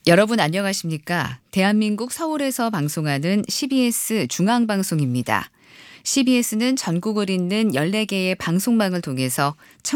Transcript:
여러분 안녕하십니까? 대한민국 서울에서 방송하는 CBS 중앙방송입니다. CBS는 전국을 잇는 14개의 방송망을 통해서